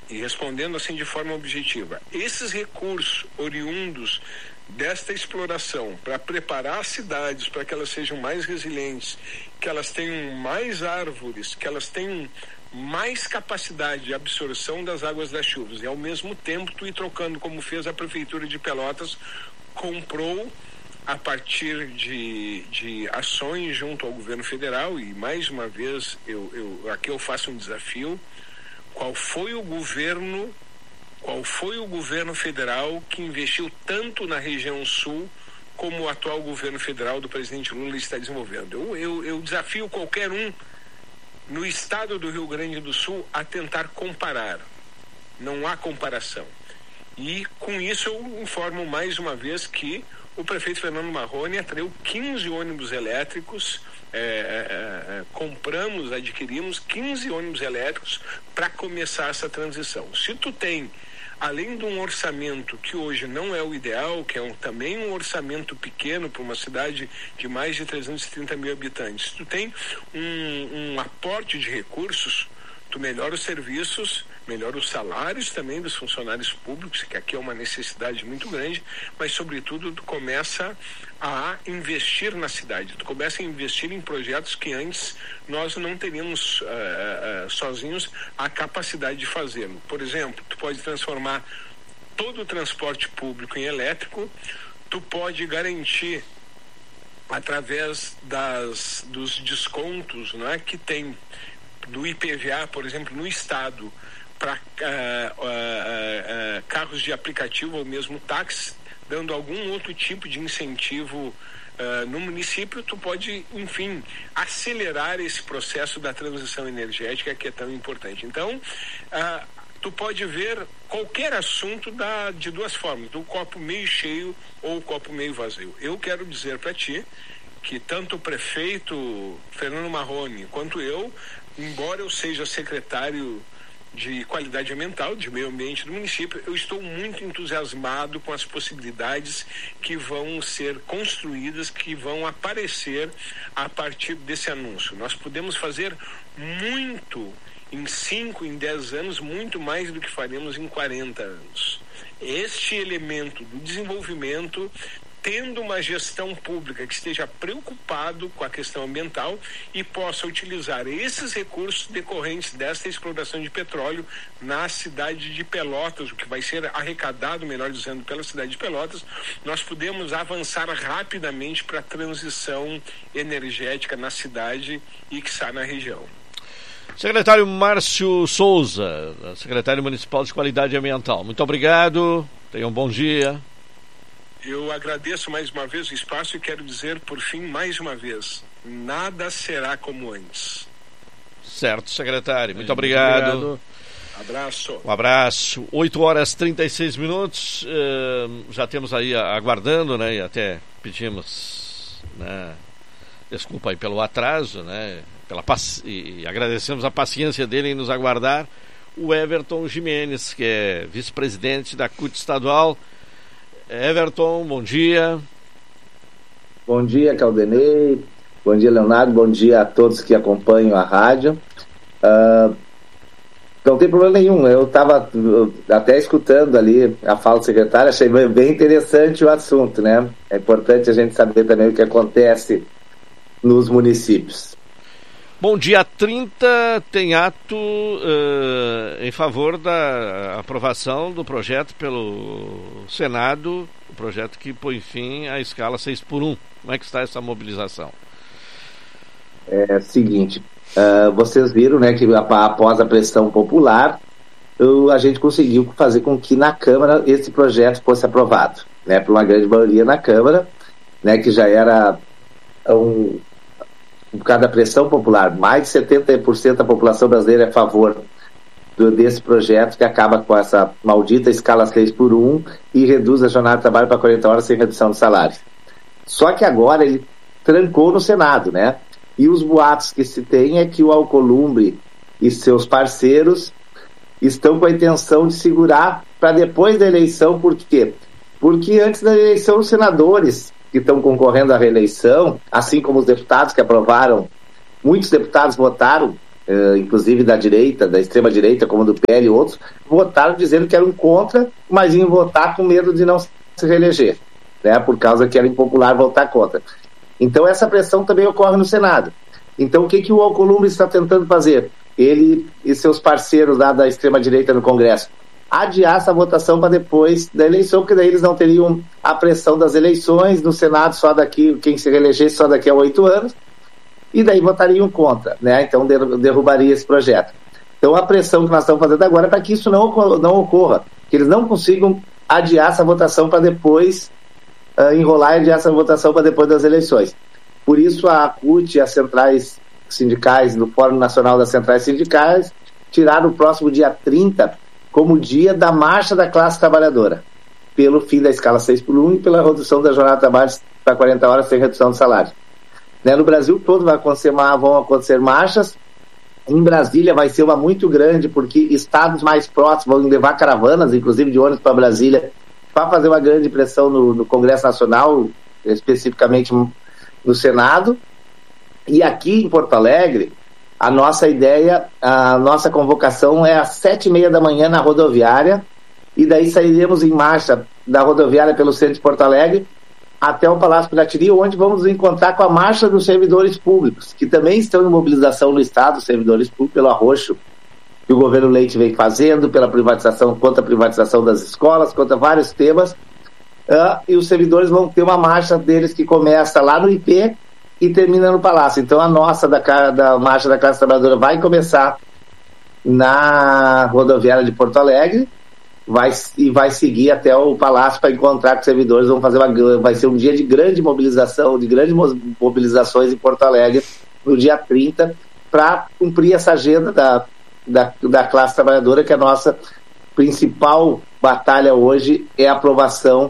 e respondendo assim de forma objetiva, esses recursos oriundos desta exploração para preparar as cidades para que elas sejam mais resilientes, que elas tenham mais árvores, que elas tenham mais capacidade de absorção das águas das chuvas, e ao mesmo tempo tu ir trocando, como fez a Prefeitura de Pelotas, comprou a partir de ações junto ao governo federal, e mais uma vez aqui eu faço um desafio: qual foi o governo federal que investiu tanto na região sul como o atual governo federal do presidente Lula está desenvolvendo? Eu desafio qualquer um no estado do Rio Grande do Sul a tentar comparar. Não há comparação. E com isso eu informo mais uma vez que o prefeito Fernando Marrone atraiu 15 ônibus elétricos, adquirimos 15 ônibus elétricos para começar essa transição. Se tu tem, além de um orçamento que hoje não é o ideal, que é também um orçamento pequeno para uma cidade de mais de 330 mil habitantes, tu tem um aporte de recursos, tu melhora os serviços, melhora os salários também dos funcionários públicos, que aqui é uma necessidade muito grande, mas sobretudo tu começa a investir na cidade, tu começa a investir em projetos que antes nós não teríamos sozinhos a capacidade de fazê-lo. Por exemplo, tu pode transformar todo o transporte público em elétrico, tu pode garantir através dos descontos, não é, que tem do IPVA, por exemplo, no estado, para carros de aplicativo ou mesmo táxi, dando algum outro tipo de incentivo no município, tu pode, enfim, acelerar esse processo da transição energética que é tão importante. Então, tu pode ver qualquer assunto de duas formas, do copo meio cheio ou o copo meio vazio. Eu quero dizer para ti que tanto o prefeito Fernando Marrone quanto eu, embora eu seja secretário de qualidade ambiental, de meio ambiente do município, eu estou muito entusiasmado com as possibilidades que vão ser construídas, que vão aparecer a partir desse anúncio. Nós podemos fazer muito em 5, em 10 anos, muito mais do que faremos em 40 anos. Este elemento do desenvolvimento, tendo uma gestão pública que esteja preocupado com a questão ambiental e possa utilizar esses recursos decorrentes desta exploração de petróleo na cidade de Pelotas, o que vai ser arrecadado, melhor dizendo, pela cidade de Pelotas, nós podemos avançar rapidamente para a transição energética na cidade e que está na região. Secretário Márcio Souza, secretário municipal de qualidade ambiental, muito obrigado, tenha um bom dia. Eu agradeço mais uma vez o espaço e quero dizer, por fim, mais uma vez, nada será como antes. Certo, secretário. Muito obrigado. Abraço. Um abraço. 8h36. Já temos aí aguardando, né? E até pedimos, né, desculpa aí pelo atraso, né? E agradecemos a paciência dele em nos aguardar. O Everton Jimenez, que é vice-presidente da CUT estadual. Everton, bom dia. Bom dia, Caldenei. Bom dia, Leonardo. Bom dia a todos que acompanham a rádio. Não tem problema nenhum. Eu estava até escutando ali a fala do secretário, achei bem interessante o assunto, né? É importante a gente saber também o que acontece nos municípios. Bom, dia 30 tem ato em favor da aprovação do projeto pelo Senado, o projeto que põe fim à escala 6x1. Como é que está essa mobilização? É o seguinte, vocês viram, né, que após a pressão popular, a gente conseguiu fazer com que na Câmara esse projeto fosse aprovado, né, por uma grande maioria na Câmara, né, que já era por causa da pressão popular, mais de 70% da população brasileira é a favor desse projeto que acaba com essa maldita escala 6x1 e reduz a jornada de trabalho para 40 horas sem redução de salário. Só que agora ele trancou no Senado, né? E os boatos que se tem é que o Alcolumbre e seus parceiros estão com a intenção de segurar para depois da eleição. Por quê? Porque antes da eleição os senadores que estão concorrendo à reeleição, assim como os deputados que aprovaram, muitos deputados votaram inclusive da direita, da extrema-direita, como do PL e outros, votaram dizendo que eram contra, mas iam votar com medo de não se reeleger, né, por causa que era impopular votar contra. Então essa pressão também ocorre no Senado. Então o que o Alcolumbre está tentando fazer? Ele e seus parceiros lá da extrema-direita no Congresso, adiar essa votação para depois da eleição, porque daí eles não teriam a pressão das eleições, no Senado só daqui, quem se reeleger só daqui a 8 anos, e daí votariam contra, né? Então derrubaria esse projeto. Então a pressão que nós estamos fazendo agora é para que isso não ocorra, que eles não consigam adiar essa votação para depois enrolar e adiar essa votação para depois das eleições. Por isso a CUT e as centrais sindicais, do Fórum Nacional das Centrais Sindicais, tiraram o próximo dia 30 como dia da marcha da classe trabalhadora, pelo fim da escala 6x1 e pela redução da jornada de trabalho para 40 horas sem redução de salário. Né, no Brasil todo vão acontecer marchas. Em Brasília vai ser uma muito grande, porque estados mais próximos vão levar caravanas, inclusive de ônibus para Brasília, para fazer uma grande pressão no Congresso Nacional, especificamente no Senado. E aqui em Porto Alegre, a nossa ideia, a nossa convocação é às 7h30 da manhã na rodoviária, e daí sairemos em marcha da rodoviária pelo centro de Porto Alegre até o Palácio Piratini, onde vamos nos encontrar com a marcha dos servidores públicos, que também estão em mobilização no Estado, servidores públicos, pelo arroxo que o governo Leite vem fazendo, pela privatização, contra a privatização das escolas, contra vários temas, e os servidores vão ter uma marcha deles que começa lá no IP e termina no Palácio. Então a nossa da Marcha da Classe Trabalhadora vai começar na rodoviária de Porto Alegre, vai seguir até o Palácio para encontrar com os servidores. Vai ser um dia de grande mobilização, de grandes mobilizações em Porto Alegre no dia 30, para cumprir essa agenda da classe trabalhadora, que a nossa principal batalha hoje é a aprovação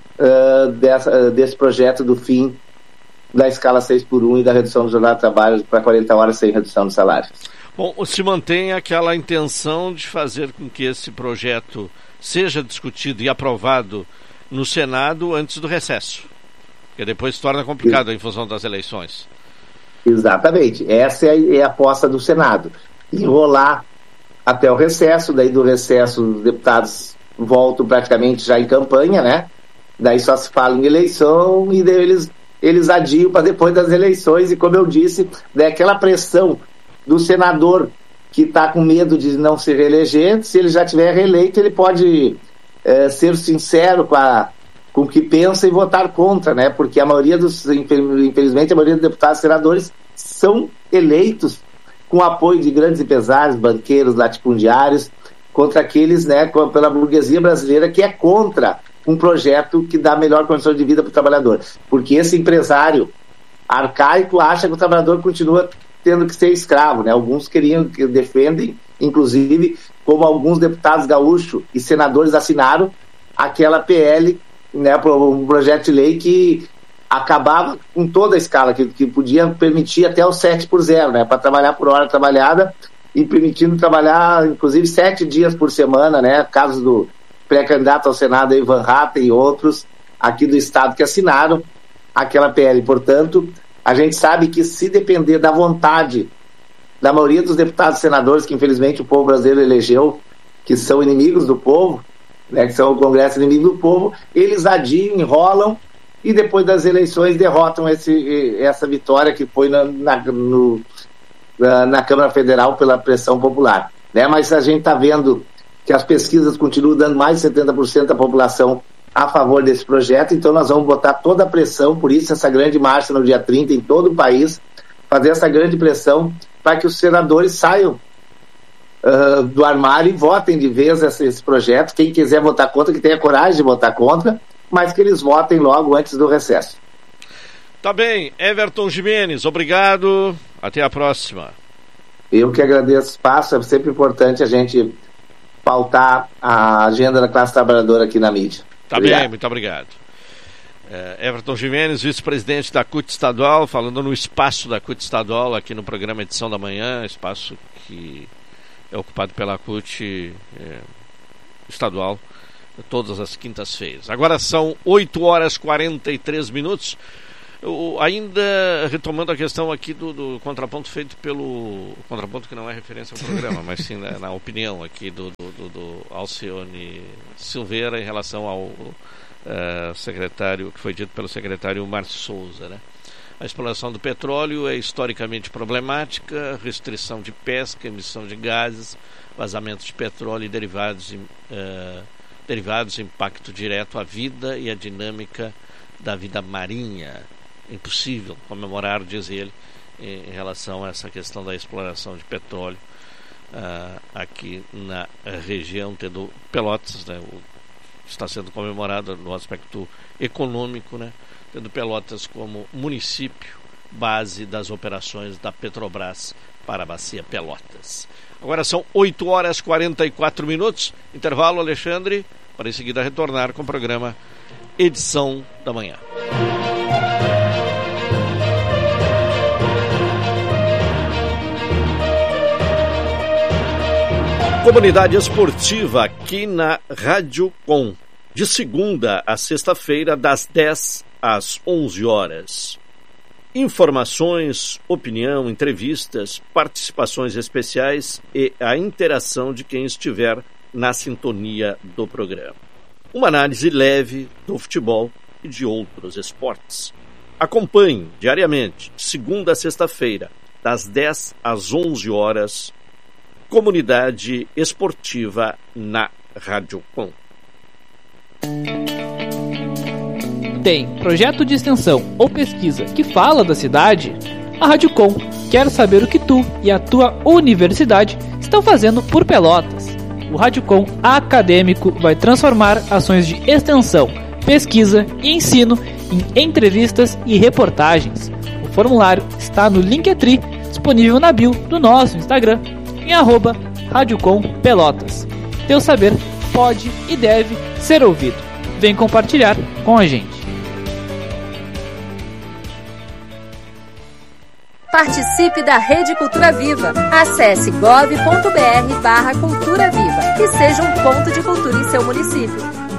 desse projeto do fim da escala 6x1 e da redução do jornada de trabalho para 40 horas sem redução de salário. Bom, se mantém aquela intenção de fazer com que esse projeto seja discutido e aprovado no Senado antes do recesso, porque depois se torna complicado em função das eleições. Exatamente, essa é a aposta do Senado, enrolar até o recesso. Daí do recesso os deputados voltam praticamente já em campanha, né? Daí só se fala em eleição, e daí eles adiam para depois das eleições. E como eu disse, daquela pressão do senador que está com medo de não se reeleger, se ele já tiver reeleito, ele pode ser sincero com o que pensa e votar contra, né? Porque a maioria infelizmente, a maioria dos deputados e senadores são eleitos com apoio de grandes empresários, banqueiros, latifundiários, contra aqueles, né, pela burguesia brasileira, que é contra um projeto que dá melhor condição de vida para o trabalhador. Porque esse empresário arcaico acha que o trabalhador continua tendo que ser escravo, né? Alguns defendem, inclusive, como alguns deputados gaúchos e senadores assinaram aquela PL, né, um projeto de lei que acabava com toda a escala, que podia permitir até o 7x0, né, para trabalhar por hora trabalhada, e permitindo trabalhar, inclusive, 7 dias por semana, né? Casos do pré-candidato ao Senado, Ivan Rata, e outros aqui do Estado que assinaram aquela PL. Portanto, a gente sabe que, se depender da vontade da maioria dos deputados e senadores, que infelizmente o povo brasileiro elegeu, que são inimigos do povo, né, que são o Congresso inimigo do povo, eles adiam, enrolam, e depois das eleições derrotam essa vitória que foi na Câmara Federal pela pressão popular, né? Mas a gente está vendo que as pesquisas continuam dando mais de 70% da população a favor desse projeto. Então nós vamos botar toda a pressão, por isso essa grande marcha no dia 30 em todo o país, fazer essa grande pressão para que os senadores saiam do armário e votem de vez esse projeto. Quem quiser votar contra, que tenha coragem de votar contra, mas que eles votem logo antes do recesso. Tá bem, Everton Gimenez, obrigado, até a próxima. Eu que agradeço o espaço, é sempre importante a gente pautar a agenda da classe trabalhadora aqui na mídia. Tá obrigado. Bem, muito obrigado. Everton Gimenez, vice-presidente da CUT Estadual, falando no espaço da CUT Estadual aqui no programa Edição da Manhã, espaço que é ocupado pela CUT Estadual todas as quintas-feiras. Agora são 8h43. Ainda retomando a questão aqui do contraponto feito pelo... Contraponto que não é referência ao programa, mas sim na opinião aqui do Alcione Silveira em relação ao secretário, que foi dito pelo secretário Márcio Souza, né? A exploração do petróleo é historicamente problemática, restrição de pesca, emissão de gases, vazamento de petróleo e derivados, impacto direto à vida e à dinâmica da vida marinha. Impossível comemorar, diz ele, em relação a essa questão da exploração de petróleo aqui na região, tendo Pelotas, né, está sendo comemorado no aspecto econômico, né, tendo Pelotas como município base das operações da Petrobras para a Bacia Pelotas. Agora são 8h44, intervalo, Alexandre, para em seguida retornar com o programa Edição da Manhã. Comunidade esportiva aqui na Rádio Com, de segunda a sexta-feira, das 10 às 11 horas. Informações, opinião, entrevistas, participações especiais e a interação de quem estiver na sintonia do programa. Uma análise leve do futebol e de outros esportes. Acompanhe diariamente, de segunda a sexta-feira, das 10 às 11 horas, Comunidade Esportiva na Rádio Com. Tem projeto de extensão ou pesquisa que fala da cidade? A Rádio Com quer saber o que tu e a tua universidade estão fazendo por Pelotas. O Rádio Com acadêmico vai transformar ações de extensão, pesquisa e ensino em entrevistas e reportagens. O formulário está no Linktree, disponível na bio do nosso Instagram, em @RádioComPelotas. Teu saber pode e deve ser ouvido. Vem compartilhar com a gente. Participe da Rede Cultura Viva. Acesse gov.br/Cultura Viva e seja um ponto de cultura em seu município.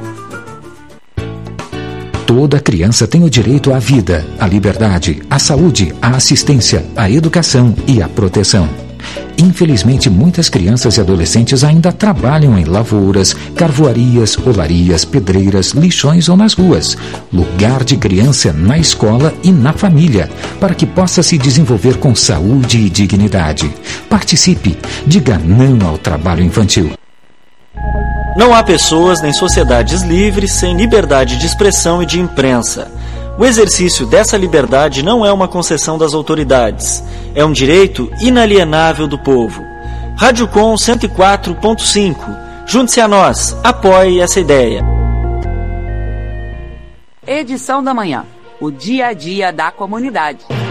Toda criança tem o direito à vida, à liberdade, à saúde, à assistência, à educação e à proteção. Infelizmente, muitas crianças e adolescentes ainda trabalham em lavouras, carvoarias, olarias, pedreiras, lixões ou nas ruas. Lugar de criança é na escola e na família, para que possa se desenvolver com saúde e dignidade. Participe, diga não ao trabalho infantil. Não há pessoas nem sociedades livres sem liberdade de expressão e de imprensa. O exercício dessa liberdade não é uma concessão das autoridades, é um direito inalienável do povo. Rádio Com 104.5. Junte-se a nós, apoie essa ideia. Edição da Manhã. O dia a dia da comunidade.